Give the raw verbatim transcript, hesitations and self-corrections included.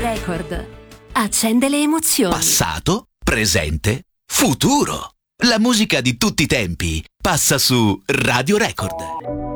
Record. Accende le emozioni. Passato, presente, futuro. La musica di tutti i tempi passa su Radio Record.